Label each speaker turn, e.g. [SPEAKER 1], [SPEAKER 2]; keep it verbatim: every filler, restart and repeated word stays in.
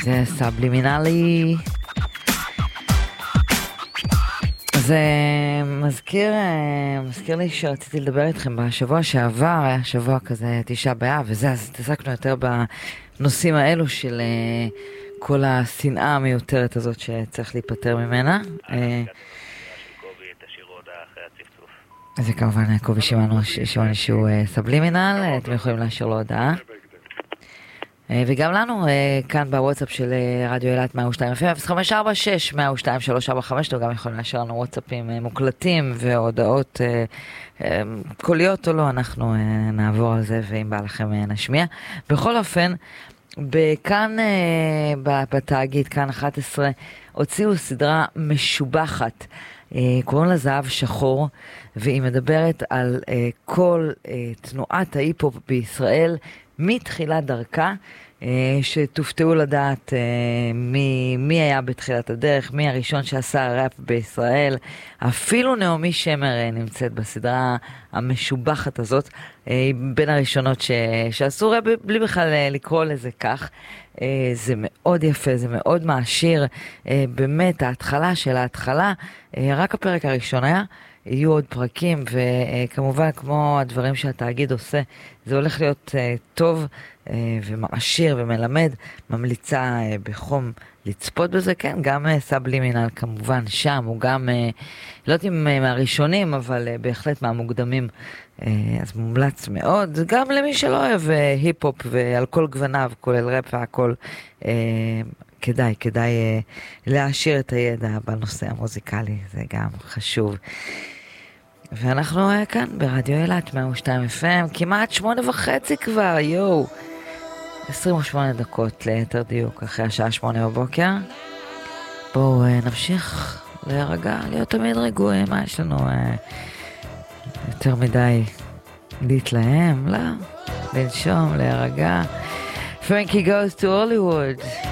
[SPEAKER 1] זה סבלימינלי. זה מזכיר, מזכיר לי שרציתי לדבר איתכם בשבוע שעבר, היה שבוע כזה תשעה באב, וזה, אז התעסקנו יותר בנושאים האלו של כל השנאה המיותרת הזאת שצריך להיפטר ממנה. זה כמובן קובי שמענו שהוא סבלימינל, אתם יכולים להשאיר לו הודעה. וגם לנו כאן בוואטסאפ של רדיו אילת מאה ושתיים אפ אם אפס חמש ארבע שש מאה ושתיים שלוש ארבע חמש, אתם גם יכולים להשאיר לנו וואטסאפים מוקלטים והודעות קוליות או לא, אנחנו נעבור על זה ואם בא לכם נשמיע. בכל אופן, בכאן בתאגיד, כאן אחת עשרה, הוציאו סדרה משובחת, קוראים לה זהב שחור, והיא מדברת על כל תנועת ההיפ-הופ בישראל, מתחילת דרכה, שתופתעו לדעת מי, מי היה בתחילת הדרך, מי הראשון שעשה ראפ בישראל. אפילו נעמי שמר נמצאת בסדרה המשובחת הזאת, בין הראשונות ש, שעשו ראפ בלי בכלל לקרוא לזה כך. זה מאוד יפה, זה מאוד מעשיר, באמת ההתחלה של ההתחלה, רק הפרק הראשון היה, יהיו עוד פרקים, וכמובן כמו הדברים שהתאגיד עושה, זה הולך להיות טוב ומעשיר ומלמד, ממליצה בחום לצפות בזה, כן, גם סבלימינל כמובן שם, הוא גם, לא יודעת אם מהראשונים, אבל בהחלט מהמוקדמים, אז מומלץ מאוד, גם למי שלא אוהב היפ-הופ ועל כל גווניו, כולל ראפ והכל, כדאי, כדאי להעשיר את הידע בנושא המוזיקלי, זה גם חשוב. ואנחנו כאן ברדיו אילת מאה ושתיים אף אם, כמעט שמונה וחצי כבר, יואו. עשרים ושמונה דקות ליתר דיוק, אחרי השעה שמונה בבוקר. בואו נמשיך להירגע, להיות תמיד רגועים, מה יש לנו יותר מדי להתלהם, לא? לנשום, להירגע. Frankie goes to Hollywood.